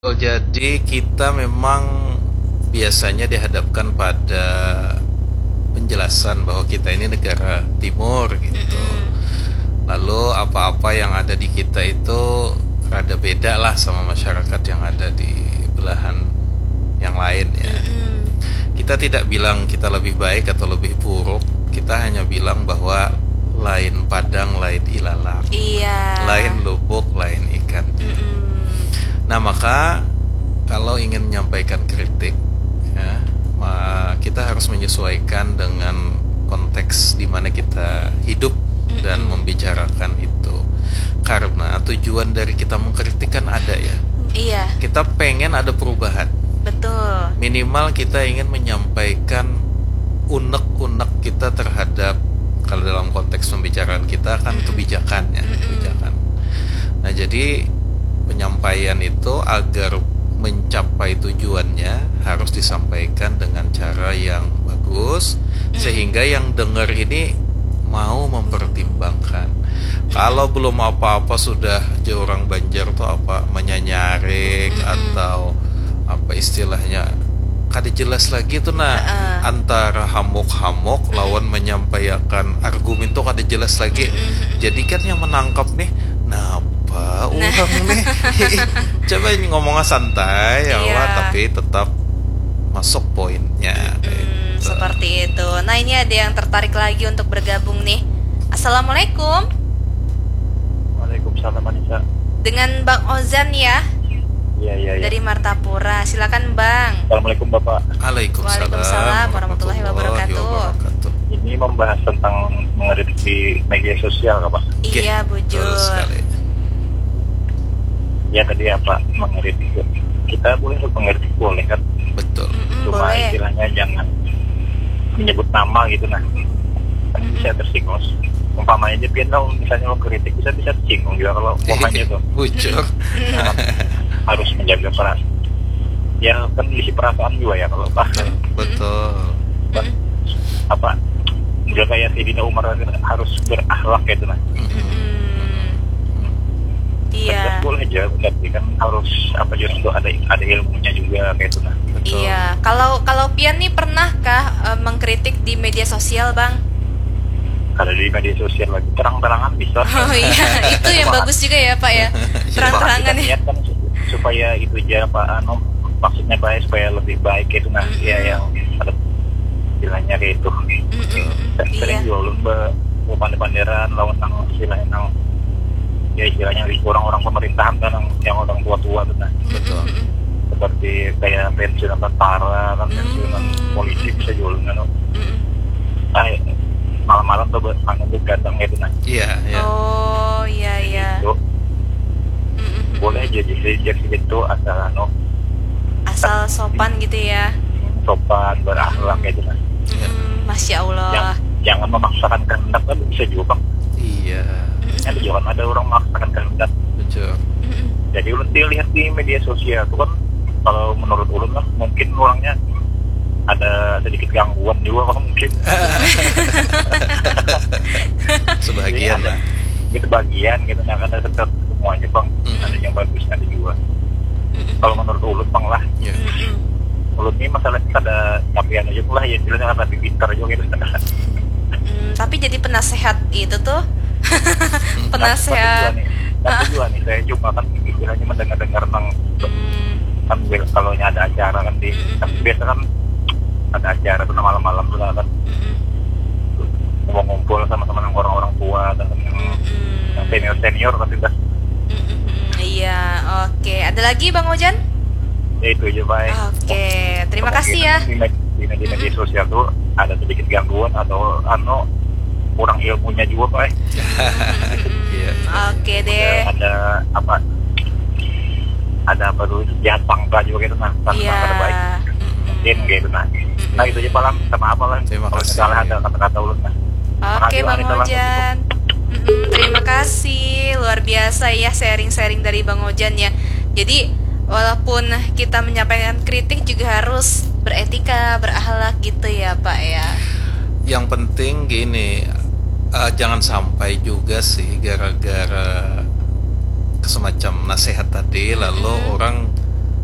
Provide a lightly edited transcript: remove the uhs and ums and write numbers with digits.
Jadi kita memang biasanya dihadapkan pada penjelasan bahwa kita ini negara timur gitu. Lalu apa-apa yang ada di kita itu rada beda lah sama masyarakat yang ada di belahan yang lain ya. Kita tidak bilang kita lebih baik atau lebih buruk. Kita hanya bilang bahwa lain Padang, lain ilalang. Iya. Lain lubuk, lain ikan. Nah, maka kalau ingin menyampaikan kritik ya, kita harus menyesuaikan dengan konteks di mana kita hidup dan membicarakan itu. Karena tujuan dari kita mengkritik kan ada ya. Iya. Kita pengen ada perubahan. Betul. Minimal kita ingin menyampaikan unek-unek kita terhadap, kalau dalam konteks pembicaraan kita kan kebijakan ya, kebijakan. Nah, jadi penyampaian itu agar mencapai tujuannya harus disampaikan dengan cara yang bagus sehingga yang dengar ini mau mempertimbangkan. Kalau belum apa-apa sudah orang Banjar tuh apa menyanyarik atau apa istilahnya kada jelas lagi tuh antara hamuk-hamuk lawan menyampaikan argumen tuh kada jelas lagi. Jadi kan yang menangkap nih orang nih coba ngomongnya santai ya tapi tetap masuk poinnya gitu. Seperti itu. Nah, ini ada yang tertarik lagi untuk bergabung nih. Assalamualaikum. Waalaikumsalam Anissa. Dengan Bang Ozan ya. Iya. Dari Martapura. Silakan Bang. Assalamualaikum Bapak. Waalaikumsalam warahmatullahi wabarakatuh. Ini membahas tentang mengkritik di media sosial Pak. Iya, bujur. Ya tadi apa mengkritik, kita boleh mengkritik boleh kan, betul. Cuma boleh. Istilahnya jangan menyebut nama gitu kan bisa tersinggung. Umpamanya aja piano misalnya lo kritik bisa tersinggung juga kalau umpamanya tuh bujur. Harus menjaga perasaan ya kan, isi perasaan juga ya kalau betul. Apa udah kayak Sayyidina Umar harus berakhlak gitu nah. Iya. Boleh aja, tapi kan harus apa justru ada ilmunya juga kayak itu nah. Betul. Iya. Kalau Pian nih pernahkah mengkritik di media sosial, Bang? Kalau di media sosial lagi terang-terangan bisa. Oh iya, itu yang bagus juga ya Pak ya. Terang-terangan ya. Kan supaya itu aja Pak maksudnya Pak supaya lebih baik itu nah ya yang ada istilahnya kayak itu. Sering jual lomba pandai-panderan lawan nang istilahnya nang ya istilahnya orang-orang pemerintahan kan yang orang tua-tua tuh nah. Betul. Seperti kayak pensiunan tentara kan, pensiunan polisi bisa jual kan. Malam-malam tuh begadang gitu nah. Iya. Oh iya. Itu boleh aja jadi itu asal sopan gitu ya. sopan berakhlak gitu nah. Masya Allah. Jangan memaksakan kehendak kan bisa juga Bang. Iya. Ada juga ada orang memaksakan kehendak. Betul. Jadi ulun lihat di media sosial itu kan, kalau menurut ulun lah mungkin orangnya ada sedikit gangguan juga kan mungkin. Sebagian lah. Gitu bagian gitu nah, karena tetap semuanya Bang. Ada yang bagus ada juga. Kalau menurut ulun Bang lah. Yeah. Ulun ini masalah ada capian aja pula ya istilahnya kan lebih pintar juga gitu. Tapi jadi penasehat itu tuh. Penasehat. Tapi juga nih saya cuma kan istilahnya mendengar tentang kan kalau ada acara kan di kan biasa kan ada acara tuh malam-malam tuh kan ngumpul sama teman orang-orang tua dan yang senior kan sudah. Iya, oke. Ada lagi Bang Ojan? Ya itu aja baik. Oke, terima kasih ya. Di media sosial tuh ada sedikit gangguan atau kurang ilmunya juga Pak. Oke deh. Ada apa dulu jahat pangka juga gitu nah, ada baik mungkin gitu nah. Nah itu aja Pak, sama apa lah. Terima kasih. Salah ada kata-kata ulun nah. Oke Bang Ojan. Terima kasih, luar biasa ya sharing-sharing dari Bang Ojan ya. Jadi walaupun kita menyampaikan kritik juga harus beretika, berakhlak gitu ya Pak ya. Yang penting gini, jangan sampai juga sih gara-gara semacam nasihat tadi lalu orang